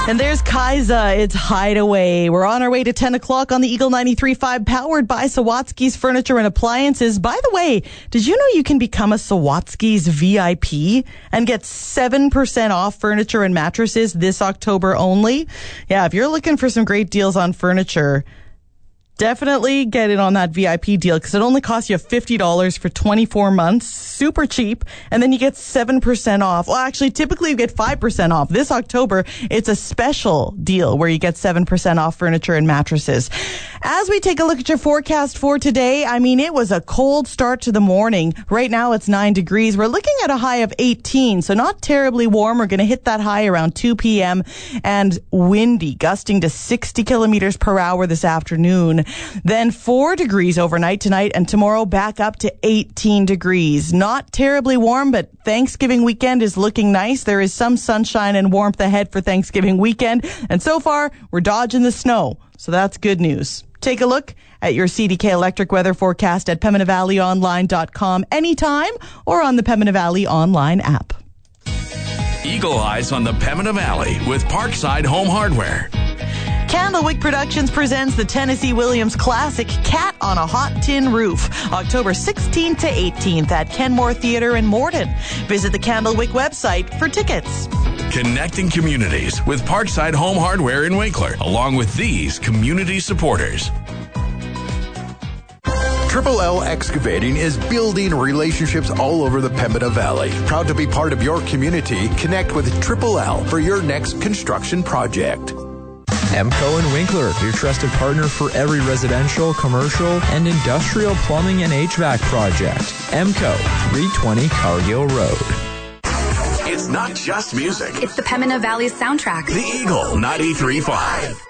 And there's Kaiza. It's Hideaway. We're on our way to 10 o'clock on the Eagle 93.5, powered by Sawatsky's Furniture and Appliances. By the way, did you know you can become a Sawatsky's VIP and get 7% off furniture and mattresses this October only? Yeah, if you're looking for some great deals on furniture, definitely get in on that VIP deal because it only costs you $50 for 24 months. Super cheap. And then you get 7% off. Well, actually, typically you get 5% off. This October, it's a special deal where you get 7% off furniture and mattresses. As we take a look at your forecast for today, I mean, it was a cold start to the morning. Right now, it's 9 degrees. We're looking at a high of 18, so not terribly warm. We're going to hit that high around 2 p.m. and windy, gusting to 60 kilometers per hour this afternoon. Then 4 degrees overnight tonight, and tomorrow back up to 18 degrees. Not terribly warm, but Thanksgiving weekend is looking nice. There is some sunshine and warmth ahead for Thanksgiving weekend, and so far, we're dodging the snow, so that's good news. Take a look at your CDK Electric weather forecast at PembinaValleyOnline.com anytime or on the Pembina Valley online app. Eagle Eyes on the Pembina Valley with Parkside Home Hardware. Candlewick Productions presents the Tennessee Williams classic Cat on a Hot Tin Roof, October 16th to 18th at Kenmore Theatre in Morden. Visit the Candlewick website for tickets. Connecting communities with Parkside Home Hardware in Winkler, along with these community supporters. Triple L Excavating is building relationships all over the Pembina Valley. Proud to be part of your community. Connect with Triple L for your next construction project. EMCO and Winkler, your trusted partner for every residential, commercial, and industrial plumbing and HVAC project. EMCO, 320 Cargill Road. It's not just music. It's the Pembina Valley soundtrack. The Eagle 93.5.